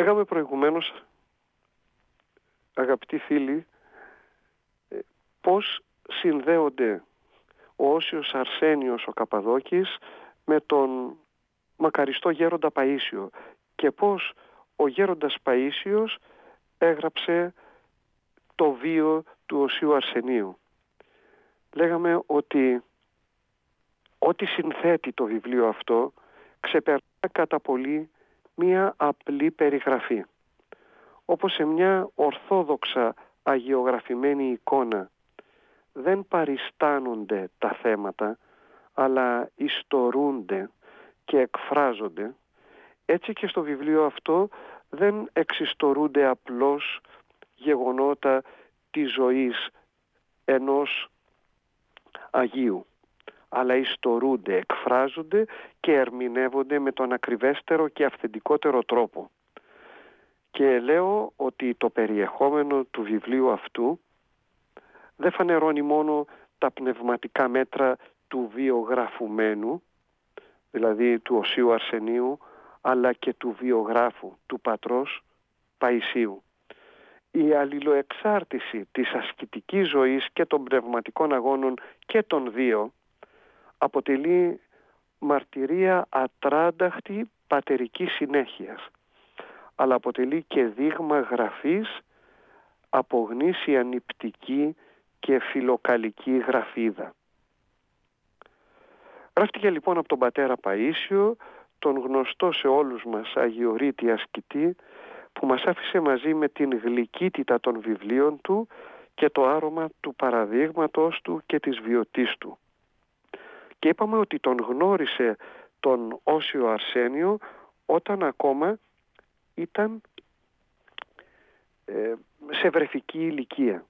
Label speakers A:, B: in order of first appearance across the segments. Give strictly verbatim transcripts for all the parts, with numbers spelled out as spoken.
A: Λέγαμε προηγουμένως, αγαπητοί φίλοι, πώς συνδέονται ο Όσιος Αρσένιος ο Καπαδόκης με τον μακαριστό γέροντα Παΐσιο και πώς ο γέροντας Παΐσιος έγραψε το βίο του Οσίου Αρσενίου. Λέγαμε ότι ό,τι συνθέτει το βιβλίο αυτό ξεπερνά κατά πολύ μία απλή περιγραφή. Όπως σε μια ορθόδοξα αγιογραφημένη εικόνα δεν παριστάνονται τα θέματα, αλλά ιστορούνται και εκφράζονται, έτσι και στο βιβλίο αυτό δεν εξιστορούνται απλώς γεγονότα της ζωής ενός Αγίου, αλλά ιστορούνται, εκφράζονται και ερμηνεύονται με τον ακριβέστερο και αυθεντικότερο τρόπο. Και λέω ότι το περιεχόμενο του βιβλίου αυτού δεν φανερώνει μόνο τα πνευματικά μέτρα του βιογραφουμένου, δηλαδή του Οσίου Αρσενίου, αλλά και του βιογράφου, του πατρός Παϊσίου. Η αλληλοεξάρτηση της ασκητικής ζωής και των πνευματικών αγώνων και των δύο αποτελεί μαρτυρία ατράνταχτη πατερικής συνέχειας, αλλά αποτελεί και δείγμα γραφής από γνήσια νηπτική και φιλοκαλική γραφίδα. Γράφτηκε λοιπόν από τον πατέρα Παΐσιο, τον γνωστό σε όλους μας αγιορείτη ασκητή, που μας άφησε μαζί με την γλυκύτητα των βιβλίων του και το άρωμα του παραδείγματος του και της βιωτής του. Και είπαμε ότι τον γνώρισε τον Όσιο Αρσένιο όταν ακόμα ήταν ε, σε βρεφική ηλικία.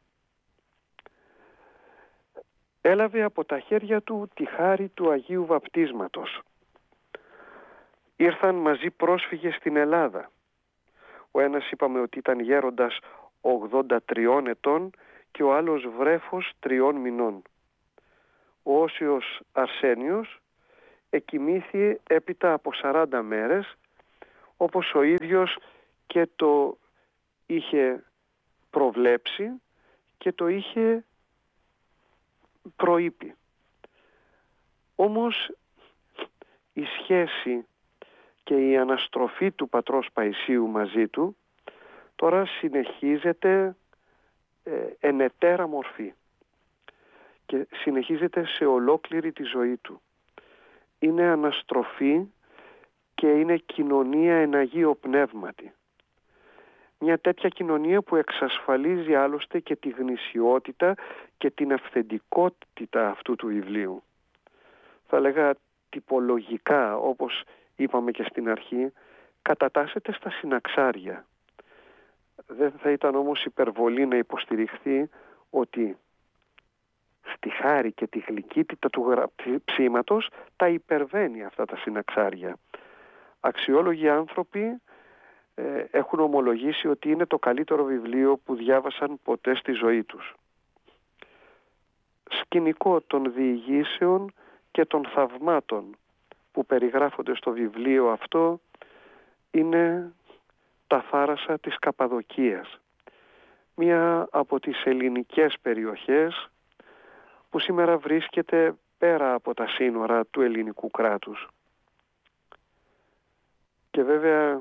A: Έλαβε από τα χέρια του τη χάρη του Αγίου Βαπτίσματος. Ήρθαν μαζί πρόσφυγες στην Ελλάδα. Ο ένας είπαμε ότι ήταν γέροντας ογδόντα τριών ετών και ο άλλος βρέφος τριών μηνών. Ο Όσιος Αρσένιος εκοιμήθη έπειτα από σαράντα μέρες, όπως ο ίδιος και το είχε προβλέψει και το είχε προείπει. Όμως η σχέση και η αναστροφή του πατρός Παϊσίου μαζί του τώρα συνεχίζεται ε, εν ετέρα μορφή και συνεχίζεται σε ολόκληρη τη ζωή του. Είναι αναστροφή και είναι κοινωνία εν Αγίο Πνεύματι. Μια τέτοια κοινωνία που εξασφαλίζει άλλωστε και τη γνησιότητα και την αυθεντικότητα αυτού του βιβλίου. Θα λέγα τυπολογικά, όπως είπαμε και στην αρχή, κατατάσσεται στα συναξάρια. Δεν θα ήταν όμως υπερβολή να υποστηριχθεί ότι στη χάρη και τη γλυκύτητα του γραψίματος τα υπερβαίνει αυτά τα συναξάρια. Αξιόλογοι άνθρωποι ε, έχουν ομολογήσει ότι είναι το καλύτερο βιβλίο που διάβασαν ποτέ στη ζωή τους. Σκηνικό των διηγήσεων και των θαυμάτων που περιγράφονται στο βιβλίο αυτό είναι τα θάλασσα της Καπαδοκίας, μία από τις ελληνικές περιοχές που σήμερα βρίσκεται πέρα από τα σύνορα του ελληνικού κράτους. Και βέβαια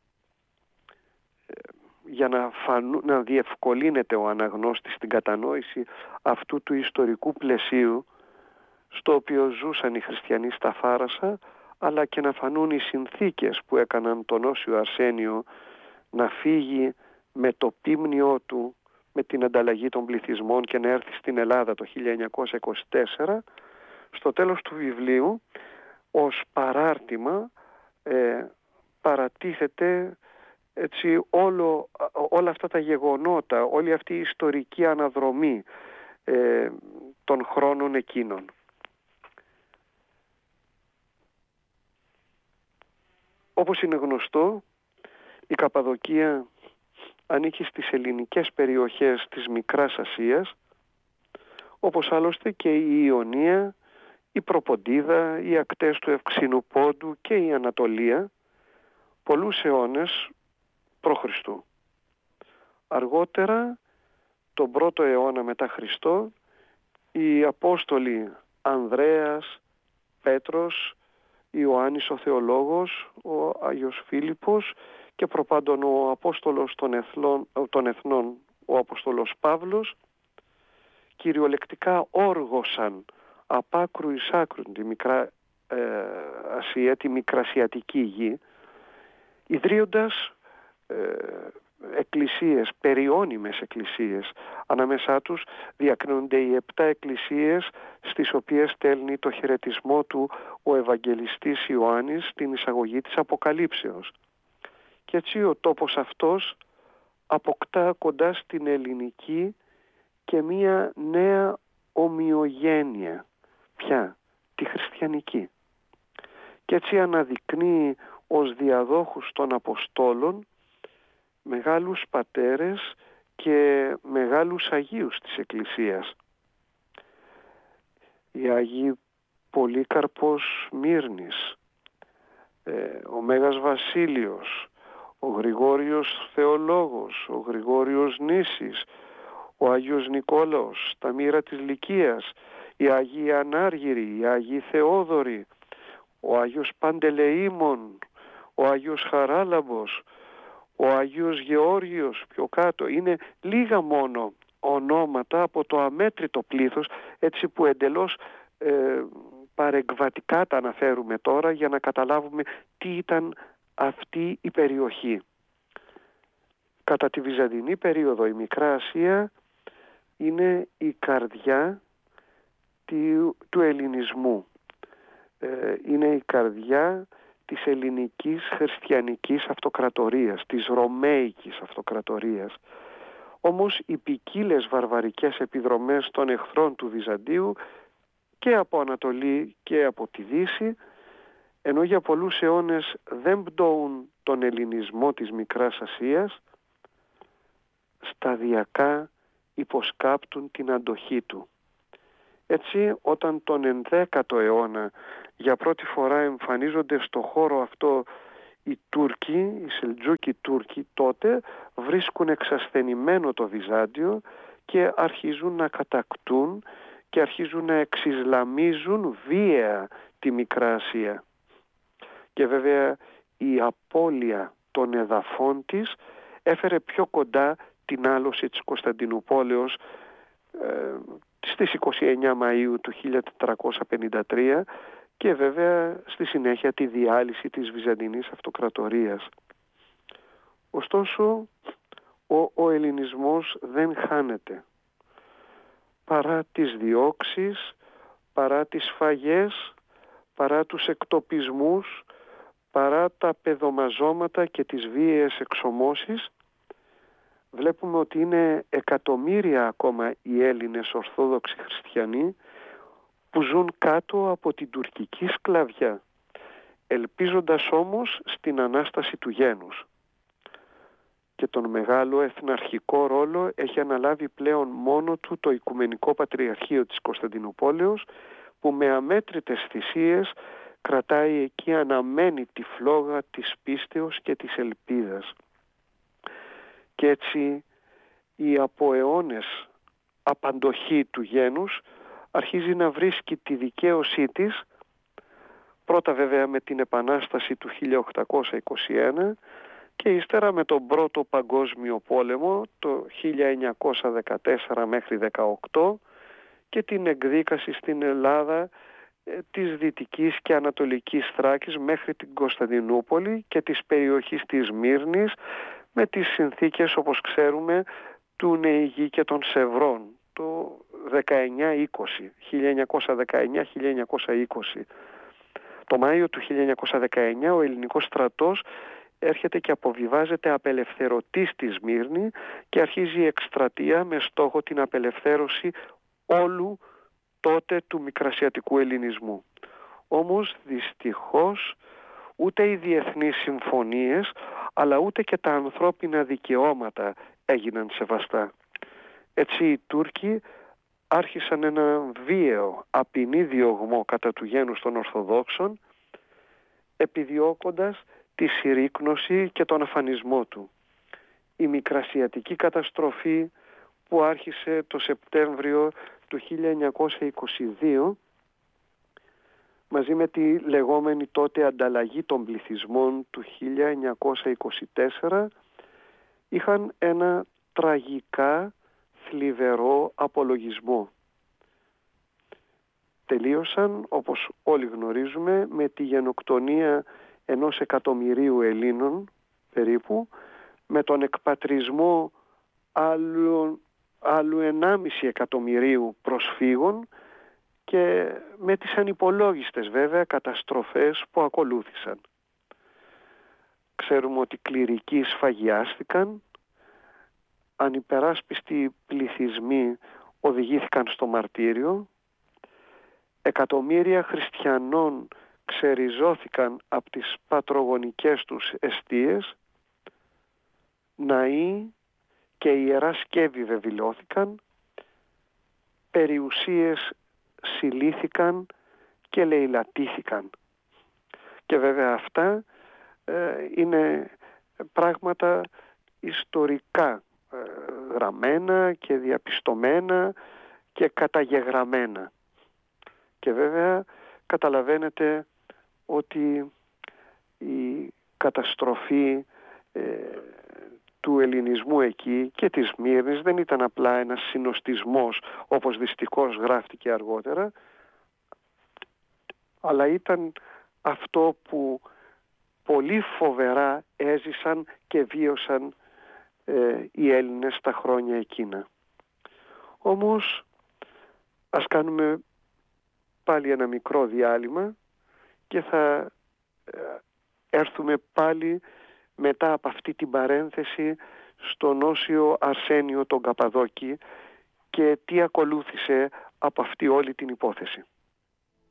A: για να, φανού, να διευκολύνεται ο αναγνώστης στην κατανόηση αυτού του ιστορικού πλαισίου στο οποίο ζούσαν οι χριστιανοί στα θάλασσα, αλλά και να φανούν οι συνθήκες που έκαναν τον Όσιο Αρσένιο να φύγει με το πίμνιό του, με την ανταλλαγή των πληθυσμών και να έρθει στην Ελλάδα το χίλια εννιακόσια είκοσι τέσσερα, στο τέλος του βιβλίου ως παράρτημα ε, παρατίθεται έτσι, όλο, όλα αυτά τα γεγονότα, όλη αυτή η ιστορική αναδρομή ε, των χρόνων εκείνων. Όπως είναι γνωστό, η Καπαδοκία ανήκει στις ελληνικές περιοχές της Μικράς Ασίας, όπως άλλωστε και η Ιωνία, η Προποντίδα, οι ακτές του Ευξηνού Πόντου και η Ανατολία, πολλούς αιώνες π.Χ. Αργότερα, τον πρώτο αιώνα μετά Χριστό, οι Απόστολοι Ανδρέας, Πέτρος, Ιωάννης ο Θεολόγος, ο Άγιος Φίλιππος και προπάντων ο Απόστολος των εθνών, των εθνών ο Απόστολος Παύλος, κυριολεκτικά όργωσαν απ' άκρου εις άκρου τη Μικρά ε, Ασία, τη Μικρασιατική γη, ιδρύοντας ε, εκκλησίες, περιώνυμες εκκλησίες. Ανάμεσά τους διακρίνονται οι επτά εκκλησίες στις οποίες στέλνει το χαιρετισμό του ο Ευαγγελιστής Ιωάννης στην εισαγωγή της Αποκαλύψεως. Και έτσι ο τόπος αυτός αποκτά κοντά στην ελληνική και μία νέα ομοιογένεια. Ποια? Τη χριστιανική. Και έτσι αναδεικνύει ως διαδόχους των Αποστόλων μεγάλους πατέρες και μεγάλους Αγίους της Εκκλησίας. Οι Άγιοι Πολύκαρπος Μύρνης, ε, ο Μέγας Βασίλειος, ο Γρηγόριος Θεολόγος, ο Γρηγόριος Νήσης, ο Άγιος Νικόλαος, τα Μοίρα της Λυκίας, οι Άγιοι Ανάργυροι, οι Άγιοι Θεόδωροι, ο Άγιος Παντελεήμων, ο Άγιος Χαράλαμπος, ο Άγιος Γεώργιος πιο κάτω. Είναι λίγα μόνο ονόματα από το αμέτρητο πλήθος, έτσι που εντελώς ε, παρεκβατικά τα αναφέρουμε τώρα για να καταλάβουμε τι ήταν αυτή η περιοχή. Κατά τη Βυζαντινή περίοδο η Μικρά Ασία είναι η καρδιά του, του ελληνισμού. Ε, είναι η καρδιά της ελληνικής χριστιανικής αυτοκρατορίας, της ρωμαϊκής αυτοκρατορίας. Όμως οι ποικίλες βαρβαρικές επιδρομές των εχθρών του Βυζαντίου και από Ανατολή και από τη Δύση, ενώ για πολλούς αιώνες δεν πτώουν τον ελληνισμό της Μικράς Ασίας, σταδιακά υποσκάπτουν την αντοχή του. Έτσι, όταν τον ενδέκατο αιώνα για πρώτη φορά εμφανίζονται στο χώρο αυτό οι Τούρκοι, οι Σελτζούκοι Τούρκοι, τότε βρίσκουν εξασθενημένο το Βυζάντιο και αρχίζουν να κατακτούν και αρχίζουν να εξισλαμίζουν βία τη Μικρά Ασία. Και βέβαια η απώλεια των εδαφών της έφερε πιο κοντά την άλωση της Κωνσταντινουπόλεως ε, στις είκοσι εννέα Μαΐου του χίλια τετρακόσια πενήντα τρία και βέβαια στη συνέχεια τη διάλυση της Βυζαντινής Αυτοκρατορίας. Ωστόσο, ο, ο ελληνισμός δεν χάνεται. Παρά τις διώξεις, παρά τις φαγές, παρά τους εκτοπισμούς, παρά τα πεδομαζώματα και τις βίαιες εξομώσεις, βλέπουμε ότι είναι εκατομμύρια ακόμα οι Έλληνες Ορθόδοξοι Χριστιανοί που ζουν κάτω από την τουρκική σκλαβιά, ελπίζοντας όμως στην Ανάσταση του γένους. Και τον μεγάλο εθναρχικό ρόλο έχει αναλάβει πλέον μόνο του το Οικουμενικό Πατριαρχείο της Κωνσταντινουπόλεως, που με αμέτρητες θυσίες κρατάει εκεί αναμένη τη φλόγα της πίστεως και της ελπίδας. Και έτσι η από αιώνες απαντοχή του γένους αρχίζει να βρίσκει τη δικαίωσή της, πρώτα βέβαια με την Επανάσταση του χίλια οκτακόσια είκοσι ένα και ύστερα με τον Πρώτο Παγκόσμιο Πόλεμο το χίλια εννιακόσια δεκατέσσερα μέχρι δεκαοκτώ και την εκδίκαση στην Ελλάδα ε, της Δυτικής και Ανατολικής Θράκης μέχρι την Κωνσταντινούπολη και της περιοχής της Μύρνης, με τις συνθήκες, όπως ξέρουμε, του Νεηγή και των Σευρών το δεκαεννιά είκοσι, χίλια εννιακόσια δεκαεννιά χίλια εννιακόσια είκοσι. Το Μάιο του χίλια εννιακόσια δεκαεννιά ο ελληνικός στρατός έρχεται και αποβιβάζεται απελευθερωτής στη Σμύρνη και αρχίζει η εκστρατεία με στόχο την απελευθέρωση όλου τότε του μικρασιατικού ελληνισμού. Όμως δυστυχώς ούτε οι διεθνείς συμφωνίες αλλά ούτε και τα ανθρώπινα δικαιώματα έγιναν σεβαστά. Έτσι οι Τούρκοι άρχισαν ένα βίαιο απεινή διωγμό κατά του γένους των Ορθοδόξων, επιδιώκοντας τη συρρίκνωση και τον αφανισμό του. η μικρασιατική καταστροφή που άρχισε το Σεπτέμβριο του χίλια εννιακόσια είκοσι δύο μαζί με τη λεγόμενη τότε ανταλλαγή των πληθυσμών του χίλια εννιακόσια είκοσι τέσσερα είχαν ένα τραγικά θλιβερό απολογισμό. Τελείωσαν, όπως όλοι γνωρίζουμε, με τη γενοκτονία ενός εκατομμυρίου Ελλήνων περίπου, με τον εκπατρισμό άλλου, άλλου ενάμιση εκατομμυρίου προσφύγων και με τις ανυπολόγιστες βέβαια καταστροφές που ακολούθησαν. Ξέρουμε ότι κληρικοί σφαγιάστηκαν, ανυπεράσπιστοι πληθυσμοί οδηγήθηκαν στο μαρτύριο, εκατομμύρια χριστιανών ξεριζώθηκαν από τις πατρογονικές τους εστίες, ναοί και ιερά σκεύη βεβηλώθηκαν, περιουσίες συλλήθηκαν και λαιλατήθηκαν. Και βέβαια αυτά ε, είναι πράγματα ιστορικά ε, γραμμένα και διαπιστωμένα και καταγεγραμμένα. Και βέβαια καταλαβαίνετε ότι η καταστροφή ε, του ελληνισμού εκεί και της Σμύρνης δεν ήταν απλά ένας συνοστισμός όπως δυστυχώς γράφτηκε αργότερα, αλλά ήταν αυτό που πολύ φοβερά έζησαν και βίωσαν ε, οι Έλληνες τα χρόνια εκείνα. Όμως ας κάνουμε πάλι ένα μικρό διάλειμμα και θα ε, έρθουμε πάλι μετά από αυτή την παρένθεση στον Όσιο Αρσένιο τον Καπαδόκη και τι ακολούθησε από αυτή όλη την υπόθεση.